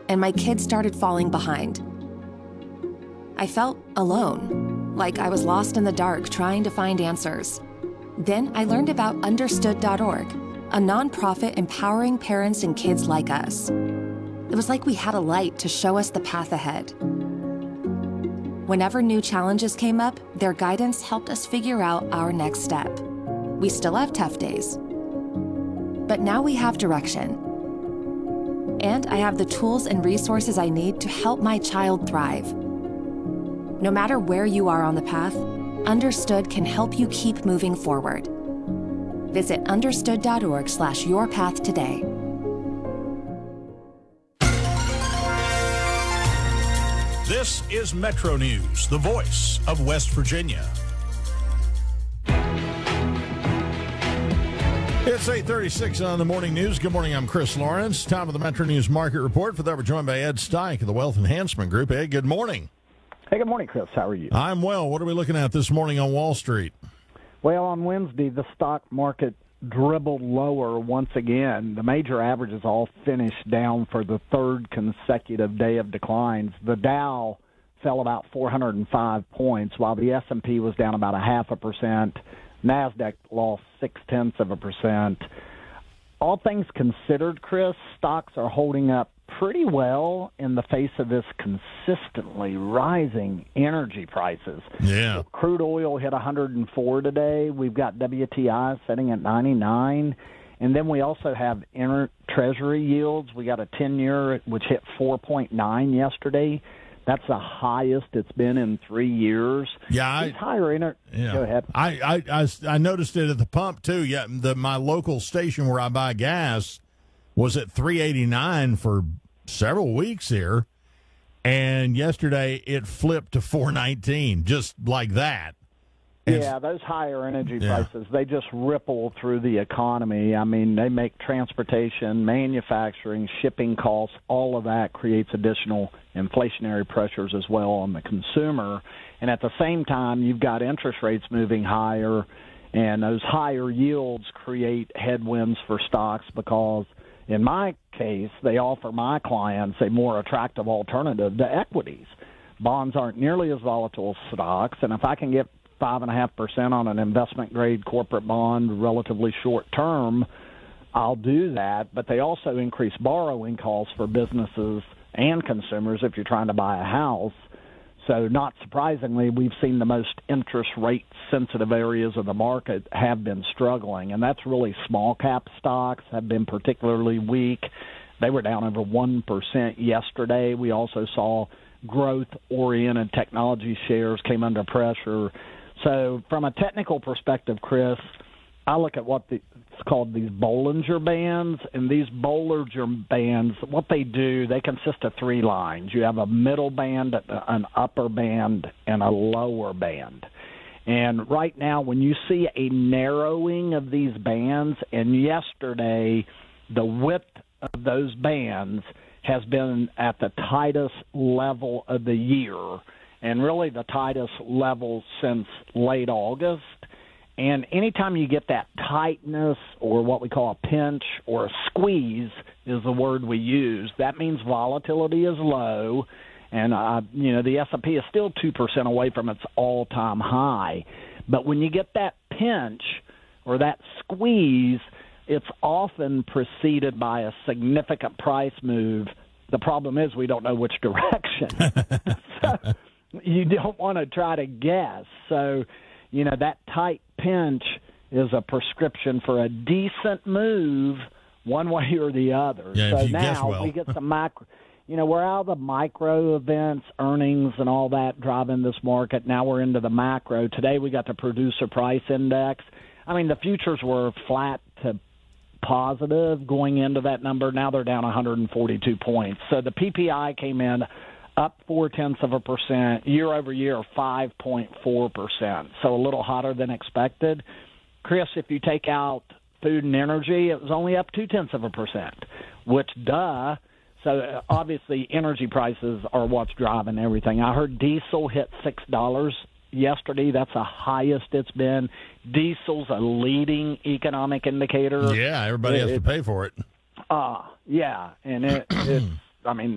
and my kids started falling behind. I felt alone, like I was lost in the dark trying to find answers. Then I learned about Understood.org, a nonprofit empowering parents and kids like us. It was like we had a light to show us the path ahead. Whenever new challenges came up, their guidance helped us figure out our next step. We still have tough days, but now we have direction. And I have the tools and resources I need to help my child thrive. No matter where you are on the path, Understood can help you keep moving forward. Visit understood.org/yourpath today. This is Metro News, the voice of West Virginia. It's 8:36 on the morning news. Good morning, I'm Chris Lawrence. Time of the Metro News Market Report. For that, we're joined by Ed Steich of the Wealth Enhancement Group. Ed, good morning. Hey, good morning, Chris. How are you? I'm well. What are we looking at this morning on Wall Street? Well, on Wednesday, the stock market dribbled lower once again. The major averages all finished down for the third consecutive day of declines. The Dow fell about 405 points, while the S&P was down about 0.5%. NASDAQ lost 0.6%. All things considered, Chris, stocks are holding up pretty well in the face of this consistently rising energy prices. Yeah. Crude oil hit 104 today. We've got WTI sitting at 99. And then we also have Treasury yields. We got a 10-year, which hit 4.9 yesterday. That's the highest it's been in 3 years. Yeah, Go ahead. I noticed it at the pump too. Yeah, my local station where I buy gas was at $3.89 for several weeks here, and yesterday it flipped to $4.19, just like that. Yeah, those higher energy prices, they just ripple through the economy. I mean, they make transportation, manufacturing, shipping costs, all of that creates additional inflationary pressures as well on the consumer. And at the same time, you've got interest rates moving higher, and those higher yields create headwinds for stocks because, in my case, they offer my clients a more attractive alternative to equities. Bonds aren't nearly as volatile as stocks, and if I can get 5.5% on an investment-grade corporate bond, relatively short-term, I'll do that. But they also increase borrowing costs for businesses and consumers if you're trying to buy a house. So not surprisingly, we've seen the most interest rate-sensitive areas of the market have been struggling, and that's really small-cap stocks have been particularly weak. They were down over 1% yesterday. We also saw growth-oriented technology shares came under pressure. So from a technical perspective, Chris, I look at it's called these Bollinger Bands, and these Bollinger Bands, what they do, they consist of three lines. You have a middle band, an upper band, and a lower band. And right now, when you see a narrowing of these bands, and yesterday the width of those bands has been at the tightest level of the year, and really the tightest level since late August. And anytime you get that tightness, or what we call a pinch or a squeeze is the word we use, that means volatility is low, and the S&P is still 2% away from its all-time high. But when you get that pinch or that squeeze, it's often preceded by a significant price move. The problem is we don't know which direction. So you don't want to try to guess. So, that tight pinch is a prescription for a decent move one way or the other. Yeah, so if you now guess well. We get some macro. We're out of the micro events, earnings, and all that driving this market. Now we're into the macro. Today we got the producer price index. I mean, the futures were flat to positive going into that number. Now they're down 142 points. So the PPI came in up 0.4%, year over year 5.4%. So a little hotter than expected. Chris, if you take out food and energy, it was only up 0.2%, which So obviously energy prices are what's driving everything. I heard diesel hit $6 yesterday. That's the highest it's been. Diesel's a leading economic indicator. Yeah, everybody has to pay for it. Yeah, and it's